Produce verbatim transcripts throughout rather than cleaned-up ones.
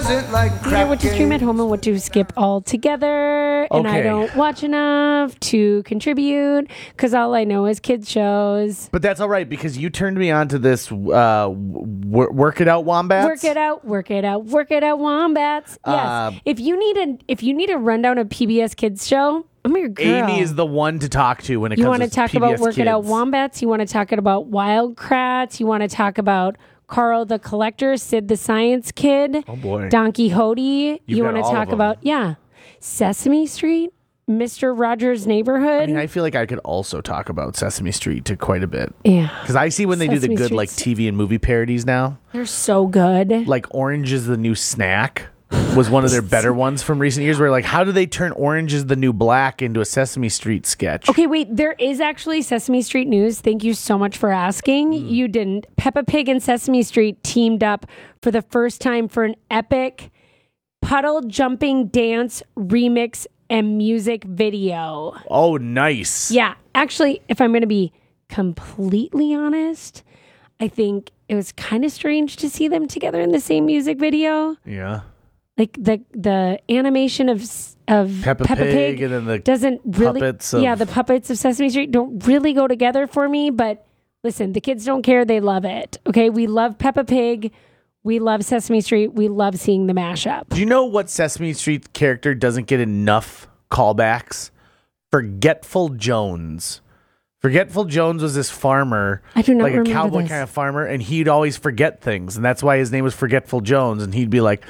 doesn't like Either what to stream at home and what to skip altogether. And I Okay. don't watch enough to contribute because all I know is kids shows. But that's all right because you turned me on to this uh, w- Work It Out Wombats. Work it out, work it out, work it out, wombats. Yes. Uh, if you need a if you need a rundown of P B S Kids show, I'm your girl. Amy is the one to talk to when it You comes want to to talk P B S about Work Kids. It Out Wombats? You want to talk about Wild Kratts? You want to talk about Carl the Collector, Sid the Science Kid, Oh boy. Don Quixote? You've you got want to all of talk them. about yeah, Sesame Street, Mister Rogers' Neighborhood? I mean, I feel like I could also talk about Sesame Street to quite a bit. yeah, Because I see when they do Sesame the good Street's- like T V and movie parodies now. they're so good. Like Orange is the New Snack was one of their better ones from recent years where like how do they turn Orange is the New Black into a Sesame Street sketch? Okay, wait, there is actually Sesame Street news. Thank you so much for asking. Hmm. You didn't. Peppa Pig and Sesame Street teamed up for the first time for an epic puddle jumping dance remix and music video. Oh, nice. Yeah, actually, if I'm going to be completely honest, I think it was kind of strange to see them together in the same music video. Yeah. Like the the animation of s- of Peppa, Peppa, Pig, Pig and then the doesn't really puppets of- yeah the puppets of Sesame Street don't really go together for me. But listen, the kids don't care; they love it. Okay, we love Peppa Pig, we love Sesame Street, we love seeing the mashup. Do you know what Sesame Street character doesn't get enough callbacks? Forgetful Jones. Forgetful Jones was this farmer, I do not like a remember cowboy this. kind of farmer, and he'd always forget things, and that's why his name was Forgetful Jones. And he'd be like,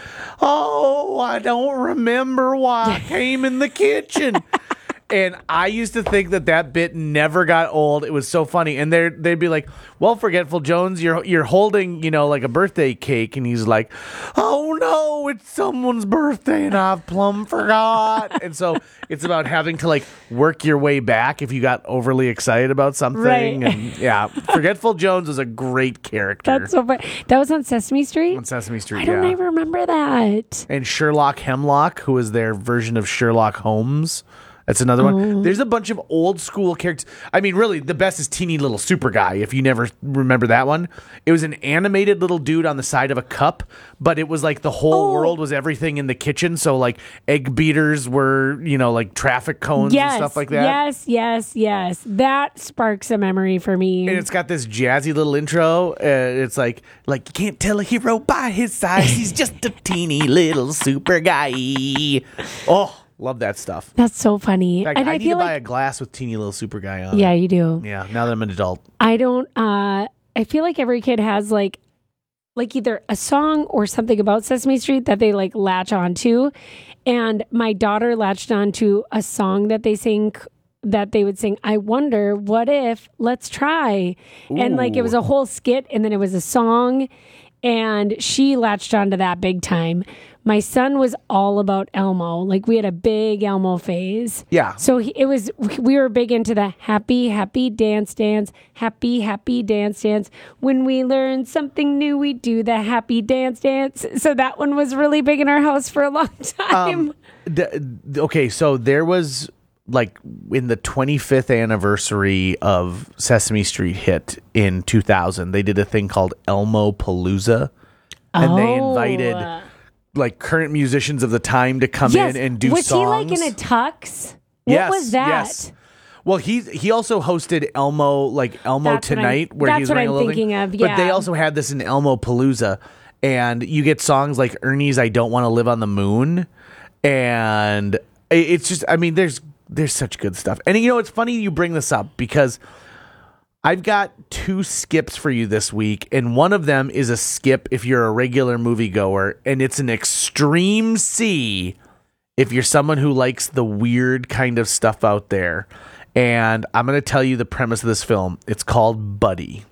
"Oh, I don't remember why I came in the kitchen." And I used to think that that bit never got old. It was so funny. And they they'd be like, "Well, Forgetful Jones, you're you're holding, you know, like a birthday cake," and he's like, "Oh no, it's someone's birthday, and I've plumb forgot." And so it's about having to like work your way back if you got overly excited about something. Right. And yeah, Forgetful Jones is a great character. That's so funny. That was on Sesame Street. on Sesame Street. I don't yeah. even remember that. And Sherlock Hemlock, who is their version of Sherlock Holmes. That's another one. Oh. There's a bunch of old school characters. I mean, really, the best is Teeny Little Super Guy, if you never remember that one. It was an animated little dude on the side of a cup, but it was like the whole Oh. world was everything in the kitchen. So, like, egg beaters were, you know, like traffic cones Yes, and stuff like that. yes, yes, yes. That sparks a memory for me. And it's got this jazzy little intro. Uh, it's like, like you can't tell a hero by his size. He's just a teeny little super guy. Oh, love that stuff. That's so funny. In fact, and I, I, need to feel buy like a glass with teeny little super guy on. yeah, it. you do. Yeah. Now that I'm an adult. I don't. Uh, I feel like every kid has like, like either a song or something about Sesame Street that they like latch onto, and my daughter latched onto a song that they sing. That they would sing, I wonder, what if, let's try. And like it was a whole skit and then it was a song and she latched onto that big time. My son was all about Elmo. Like we had a big Elmo phase. Yeah. So he, it was, we were big into the happy, happy dance, dance, happy, happy dance, dance. When we learn something new, we do the happy dance, dance. So that one was really big in our house for a long time. Um, d- okay. So there was like in the twenty-fifth anniversary of Sesame Street hit in two thousand, they did a thing called Elmo Palooza. And they Oh. invited like current musicians of the time to come Yes. in and do was songs. he like in a tux? What Yes, was that? yes. Well, he he also hosted Elmo like Elmo That's what I'm- Tonight, where that's he's what wearing I'm a little thinking thing. of, But they yeah. also had this in Elmo Palooza, and you get songs like Ernie's "I Don't Want to Live on the Moon," and it- it's just I mean, there's there's such good stuff. And you know, it's funny you bring this up because I've got two skips for you this week, and one of them is a skip if you're a regular moviegoer, and it's an extreme C if you're someone who likes the weird kind of stuff out there. And I'm going to tell you the premise of this film. It's called Buddy.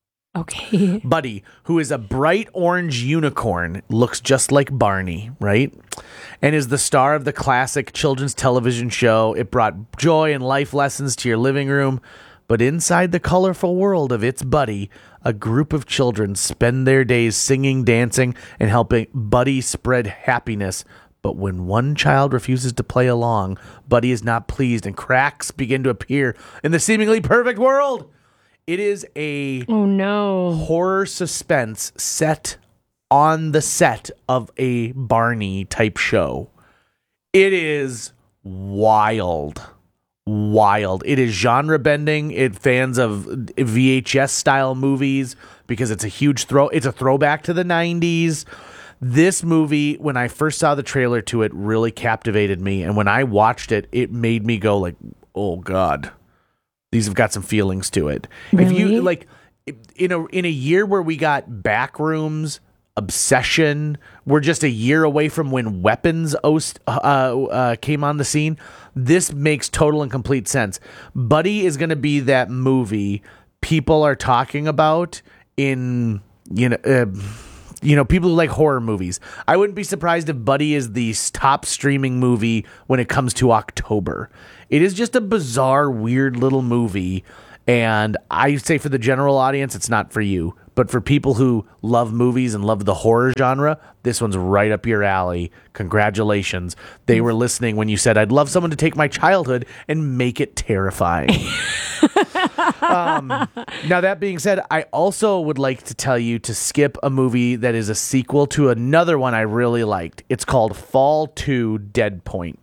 Okay. Buddy, who is a bright orange unicorn, looks just like Barney, right? And is the star of the classic children's television show. It brought joy and life lessons to your living room. But inside the colorful world of its Buddy, a group of children spend their days singing, dancing, and helping Buddy spread happiness. But when one child refuses to play along, Buddy is not pleased and cracks begin to appear in the seemingly perfect world. It is a Oh no. horror suspense set on the set of a Barney type show. It is wild. Wild. It is genre bending. It fans of V H S style movies because it's a huge throw. It's a throwback to the nineties. This movie, when I first saw the trailer to it, really captivated me. And when I watched it, it made me go like, oh God, these have got some feelings to it. Really? If you like in a, in a year where we got Backrooms, Obsession, we're just a year away from when Weapons uh, uh, came on the scene. This makes total and complete sense. Buddy is going to be that movie people are talking about in, you know, uh, you know, people who like horror movies. I wouldn't be surprised if Buddy is the top streaming movie when it comes to October. It is just a bizarre, weird little movie. And I say for the general audience, it's not for you. But for people who love movies and love the horror genre, this one's right up your alley. Congratulations. They were listening when you said, I'd love someone to take my childhood and make it terrifying. um, now, that being said, I also would like to tell you to skip a movie that is a sequel to another one I really liked. It's called Fall two Dead Point.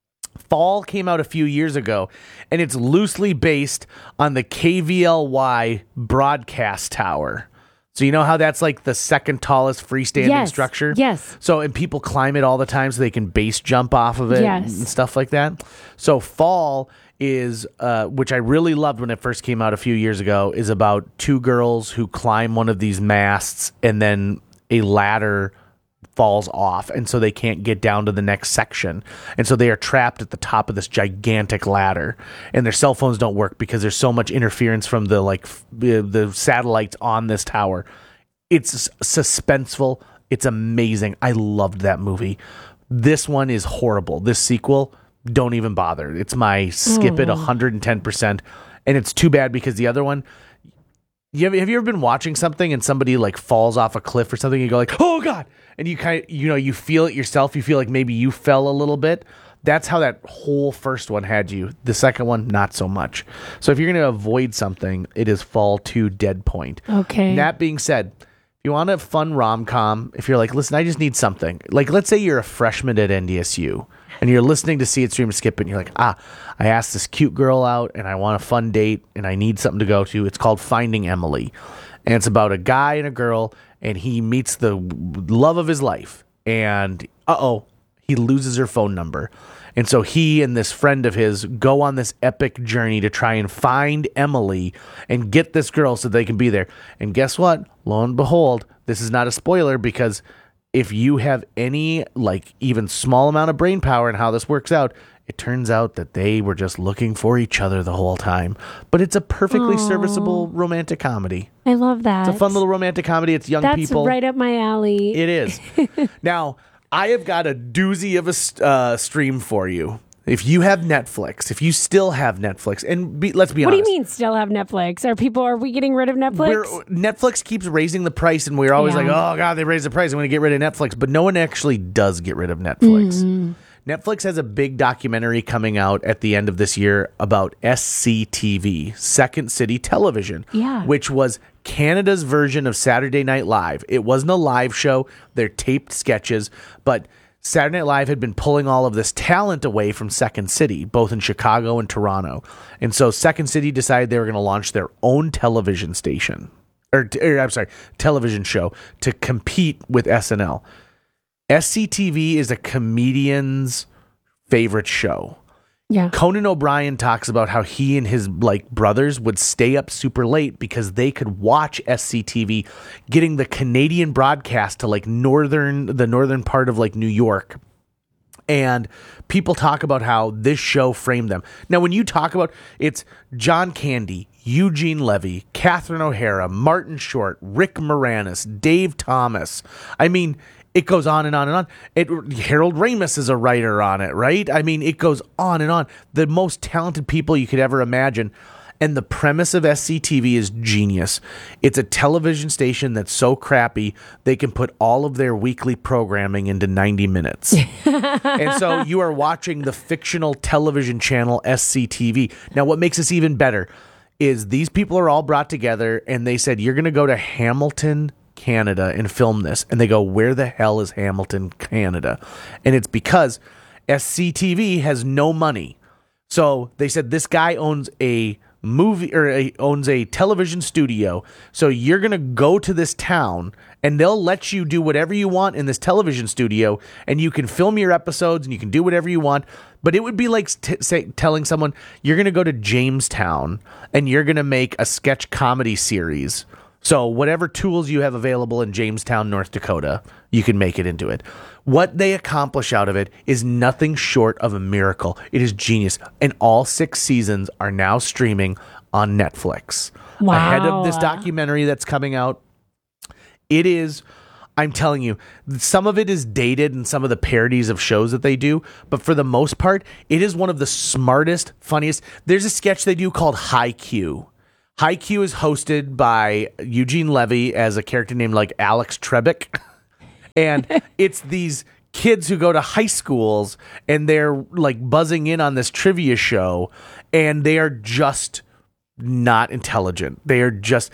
Fall came out a few years ago, and it's loosely based on the K V L Y broadcast tower. So you know how that's like the second tallest freestanding yes, structure? Yes. So, and people climb it all the time so they can base jump off of it yes. and stuff like that. So Fall is, uh, which I really loved when it first came out a few years ago, is about two girls who climb one of these masts and then a ladder falls off, and so they can't get down to the next section, and so they are trapped at the top of this gigantic ladder, and their cell phones don't work because there's so much interference from the like f- the satellites on this tower. It's suspenseful. It's amazing. I loved that movie. This one is horrible. This sequel, don't even bother. It's my skip it one hundred ten percent, and it's too bad because the other one. You have, have you ever been watching something and somebody like falls off a cliff or something and you go like, oh God, and you kind of, you know, you feel it yourself. You feel like maybe you fell a little bit. That's how that whole first one had you. The second one, not so much. So if you're going to avoid something, it is Fall two Dead Point. Okay. And that being said, if you want a fun rom-com, if you're like, listen, I just need something. Like, let's say you're a freshman at N D S U and you're listening to See It, Stream, and Skip It, and you're like, ah, I asked this cute girl out, and I want a fun date, and I need something to go to. It's called Finding Emily, and it's about a guy and a girl, and he meets the love of his life, and uh-oh, he loses her phone number. And so he and this friend of his go on this epic journey to try and find Emily and get this girl so they can be there. And guess what? Lo and behold, this is not a spoiler because if you have any, like, even small amount of brain power in how this works out, it turns out that they were just looking for each other the whole time. But it's a perfectly Aww. serviceable romantic comedy. I love that. It's a fun little romantic comedy. It's young That's people. That's right up my alley. It is. Now, I have got a doozy of a uh, stream for you. If you have Netflix, if you still have Netflix, and be, let's be what honest. What do you mean still have Netflix? Are people, are we getting rid of Netflix? We're, Netflix keeps raising the price, and we're always yeah. like, oh, God, they raised the price. I'm going to get rid of Netflix. But no one actually does get rid of Netflix. Mm. Netflix has a big documentary coming out at the end of this year about S C T V, Second City Television, yeah. which was Canada's version of Saturday Night Live. It wasn't a live show. They're taped sketches, but Saturday Night Live had been pulling all of this talent away from Second City, both in Chicago and Toronto. And so Second City decided they were going to launch their own television station, or, or I'm sorry, television show to compete with S N L. S C T V is a comedian's favorite show. Yeah. Conan O'Brien talks about how he and his like brothers would stay up super late because they could watch S C T V, getting the Canadian broadcast to like northern, the northern part of like New York. And people talk about how this show framed them. Now, when you talk about it's John Candy, Eugene Levy, Catherine O'Hara, Martin Short, Rick Moranis, Dave Thomas. I mean, it goes on and on and on. It, Harold Ramis is a writer on it, right? I mean, it goes on and on. The most talented people you could ever imagine. And the premise of S C T V is genius. It's a television station that's so crappy, they can put all of their weekly programming into ninety minutes. And so you are watching the fictional television channel S C T V. Now, what makes this even better is these people are all brought together and they said, you're going to go to Hamilton, Canada and film this. And they go, where the hell is Hamilton, Canada? And it's because S C T V has no money. So they said this guy owns a movie or a, owns a television studio. So you're going to go to this town and they'll let you do whatever you want in this television studio, and you can film your episodes and you can do whatever you want. But it would be like t- say, telling someone you're going to go to Jamestown and you're going to make a sketch comedy series. So whatever tools you have available in Jamestown, North Dakota, you can make it into it. What they accomplish out of it is nothing short of a miracle. It is genius. And all six seasons are now streaming on Netflix. Wow. Ahead of this documentary that's coming out. It is, I'm telling you, some of it is dated and some of the parodies of shows that they do. But for the most part, it is one of the smartest, funniest. There's a sketch they do called High Q. High Q is hosted by Eugene Levy as a character named like Alex Trebek. And it's these kids who go to high schools and they're like buzzing in on this trivia show, and they are just not intelligent. They are just.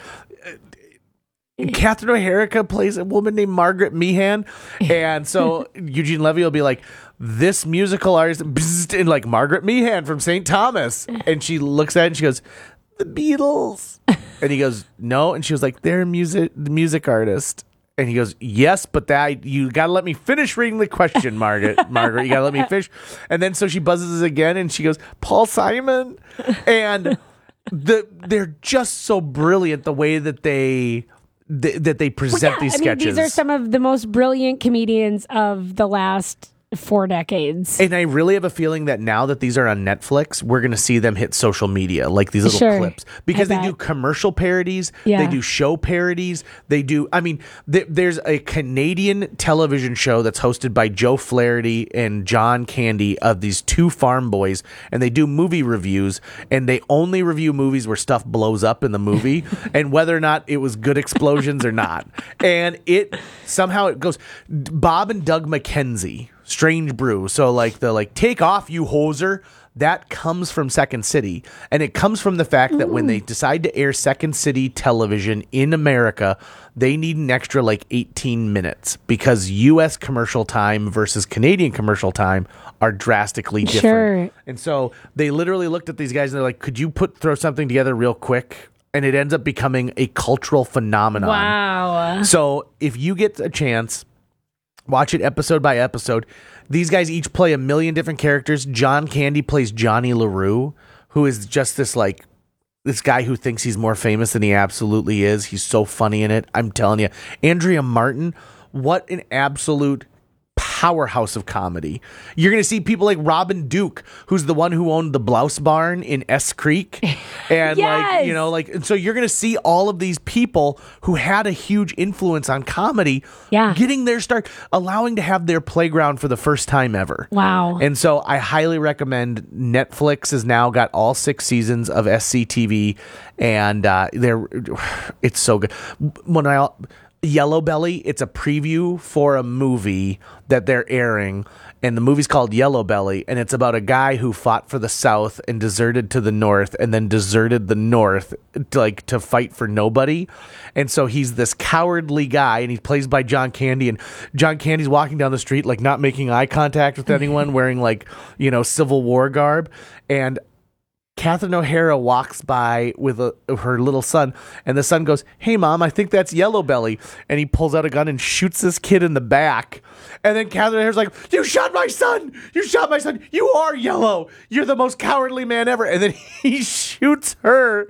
Catherine O'Hara plays a woman named Margaret Meehan. And so Eugene Levy will be like, this musical artist, bzzzt, and like Margaret Meehan from Saint Thomas. And she looks at it and she goes, the Beatles. And he goes, no. And she was like, they're a music, the music artist. And he goes, yes, but that you got to let me finish reading the question, Margaret. Margaret, you got to let me finish. And then so she buzzes again and she goes, Paul Simon. And the they're just so brilliant the way that they th- that they present well, yeah, these I sketches. Mean, these are some of the most brilliant comedians of the last four decades. And I really have a feeling that now that these are on Netflix, we're going to see them hit social media, like these little sure, clips, because I they bet. do commercial parodies. Yeah. They do show parodies. They do, I mean, th- there's a Canadian television show that's hosted by Joe Flaherty and John Candy of these two farm boys, and they do movie reviews, and they only review movies where stuff blows up in the movie and whether or not it was good explosions or not. And it somehow it goes, Bob and Doug McKenzie, Strange Brew. So like the like take off you hoser, that comes from Second City, and it comes from the fact that when they decide to air Second City television in America, they need an extra like eighteen minutes because U S commercial time versus Canadian commercial time are drastically different. Sure. And so they literally looked at these guys and they're like, could you put throw something together real quick? And it ends up becoming a cultural phenomenon. Wow. So if you get a chance, watch it episode by episode. These guys each play a million different characters. John Candy plays Johnny LaRue, who is just this like this guy who thinks he's more famous than he absolutely is. He's so funny in it. I'm telling you. Andrea Martin, what an absolute powerhouse of comedy. You're going to see people like Robin Duke, who's the one who owned the Blouse Barn in S Creek. And Yes! like, you know, like, and so you're going to see all of these people who had a huge influence on comedy Yeah. getting their start, allowing to have their playground for the first time ever. Wow. And so I highly recommend. Netflix has now got all six seasons of S C T V, and uh, they're it's so good. When I Yellow Belly, it's a preview for a movie that they're airing, and the movie's called Yellow Belly, and it's about a guy who fought for the South and deserted to the North, and then deserted the North to, like to fight for nobody. And so he's this cowardly guy, and he's plays by John Candy, and John Candy's walking down the street like not making eye contact with anyone, wearing like, you know, Civil War garb, and Catherine O'Hara walks by with a, her little son, and the son goes, "Hey, Mom, I think that's Yellow Belly." And he pulls out a gun and shoots this kid in the back. And then Catherine O'Hara's like, "You shot my son! You shot my son! You are yellow! You're the most cowardly man ever!" And then he shoots her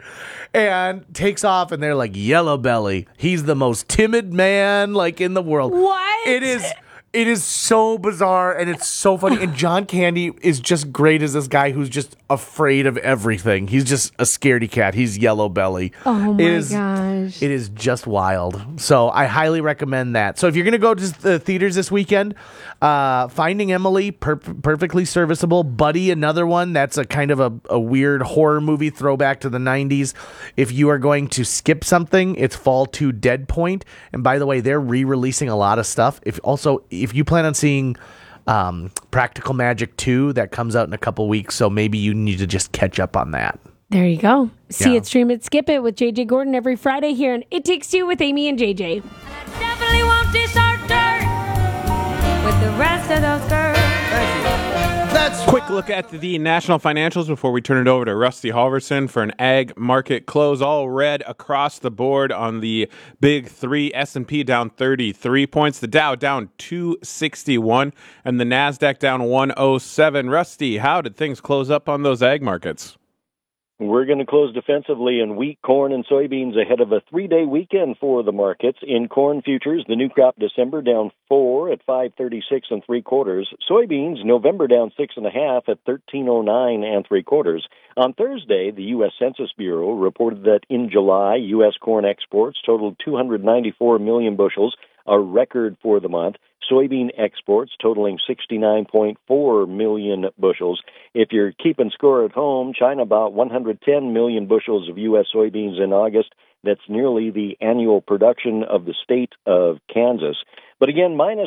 and takes off, and they're like, "Yellow Belly, he's the most timid man like in the world." What? It is... It is so bizarre, and it's so funny. And John Candy is just great as this guy who's just afraid of everything. He's just a scaredy cat. He's Yellow Belly. Oh my it is, gosh. It is just wild. So I highly recommend that. So if you're going to go to the theaters this weekend, uh, Finding Emily, per- perfectly serviceable. Buddy, another one. That's a kind of a, a weird horror movie throwback to the nineties. If you are going to skip something, it's Fall two Dead Point. And by the way, they're re-releasing a lot of stuff. If also... If you plan on seeing um, Practical Magic two, that comes out in a couple weeks, so maybe you need to just catch up on that. There you go. See Yeah. it, stream it, skip it with J J Gordon every Friday here on It Takes Two with Amy and J J. I definitely won't dish our dirt with the rest of those girls. That's quick look at the national financials before we turn it over to Rusty Halverson for an ag market close. All red across the board on the big three. S and P down thirty-three points. The Dow down two sixty-one and the NASDAQ down one oh seven. Rusty, how did things close up on those ag markets? We're going to close defensively in wheat, corn, and soybeans ahead of a three-day weekend for the markets. In corn futures, the new crop December down four at five thirty-six and three quarters. Soybeans November down six and a half at thirteen oh nine and three quarters. On Thursday, the U S Census Bureau reported that in July, U S corn exports totaled two hundred ninety-four million bushels, a record for the month. Soybean exports totaling sixty-nine point four million bushels. If you're keeping score at home, China bought one hundred ten million bushels of U S soybeans in August. That's nearly the annual production of the state of Kansas. But again, minus